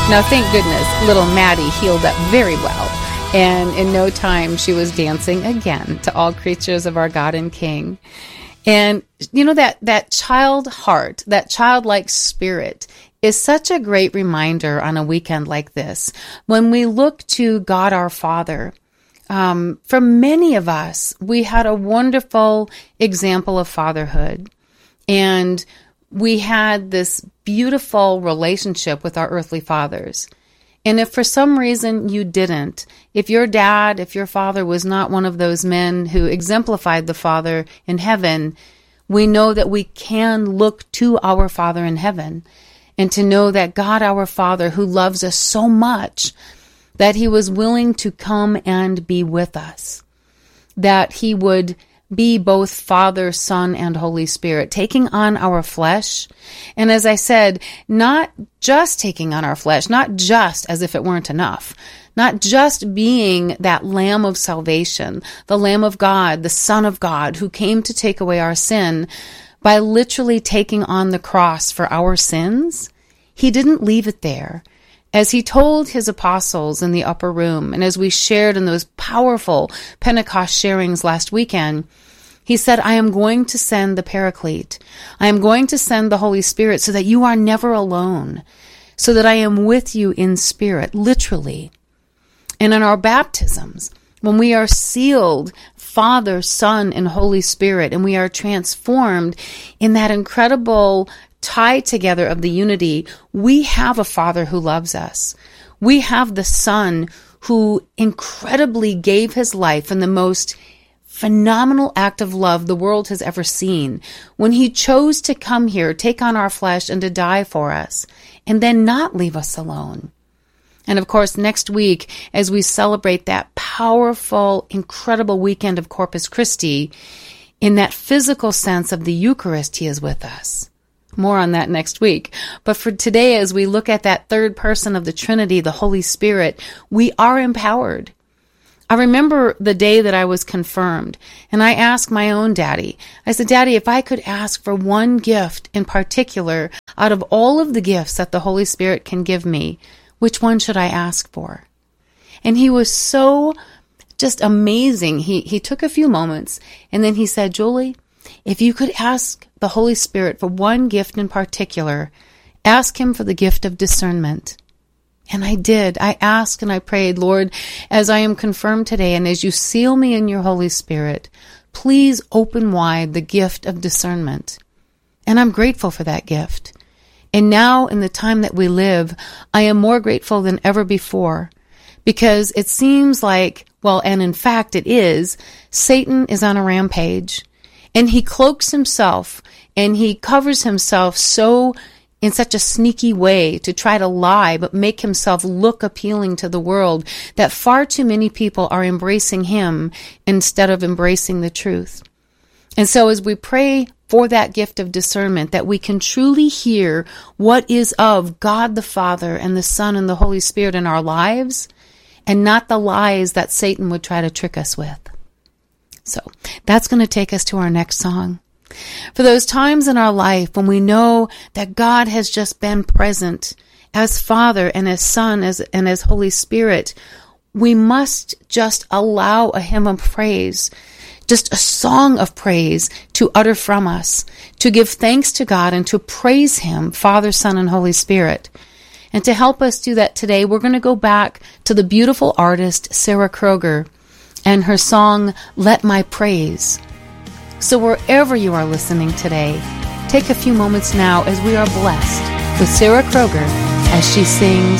Now, thank goodness, little Maddie healed up very well. And in no time, she was dancing again to All Creatures of Our God and King. And, you know, that child heart, that childlike spirit is such a great reminder on a weekend like this. When we look to God our Father, for many of us, we had a wonderful example of fatherhood. And we had this beautiful relationship with our earthly fathers. And if for some reason you didn't, if your dad, if your father was not one of those men who exemplified the Father in heaven, we know that we can look to our Father in heaven and to know that God our Father, who loves us so much, that he was willing to come and be with us, that he would be both Father, Son, and Holy Spirit, taking on our flesh. And as I said, not just taking on our flesh, not just as if it weren't enough, not just being that Lamb of salvation, the Lamb of God, the Son of God, who came to take away our sin by literally taking on the cross for our sins. He didn't leave it there. As he told his apostles in the upper room, and as we shared in those powerful Pentecost sharings last weekend, he said, I am going to send the Paraclete. I am going to send the Holy Spirit so that you are never alone, so that I am with you in spirit, literally. And in our baptisms, when we are sealed, Father, Son, and Holy Spirit, and we are transformed in that incredible tie together of the unity, we have a Father who loves us. We have the Son who incredibly gave his life in the most phenomenal act of love the world has ever seen, when he chose to come here, take on our flesh, and to die for us, and then not leave us alone. And of course, next week, as we celebrate that powerful, incredible weekend of Corpus Christi, in that physical sense of the Eucharist, he is with us. More on that next week. But for today, as we look at that third person of the Trinity, the Holy Spirit, we are empowered. I remember the day that I was confirmed, and I asked my own daddy, I said, Daddy, if I could ask for one gift in particular out of all of the gifts that the Holy Spirit can give me, which one should I ask for? And he was so just amazing. He took a few moments, and then he said, Julie, if you could ask the Holy Spirit for one gift in particular, ask him for the gift of discernment. And I did. I asked and I prayed, Lord, as I am confirmed today and as you seal me in your Holy Spirit, please open wide the gift of discernment. And I'm grateful for that gift. And now in the time that we live, I am more grateful than ever before, because it seems like, well, and in fact it is, Satan is on a rampage. And he cloaks himself and he covers himself in such a sneaky way to try to lie, but make himself look appealing to the world, that far too many people are embracing him instead of embracing the truth. And so as we pray for that gift of discernment, that we can truly hear what is of God the Father and the Son and the Holy Spirit in our lives, and not the lies that Satan would try to trick us with. So that's going to take us to our next song. For those times in our life when we know that God has just been present as Father and as Son and as Holy Spirit, we must just allow a hymn of praise, just a song of praise to utter from us, to give thanks to God and to praise him, Father, Son, and Holy Spirit. And to help us do that today, we're going to go back to the beautiful artist Sarah Kroger and her song, Let My Praise. So wherever you are listening today, take a few moments now as we are blessed with Sarah Kroger as she sings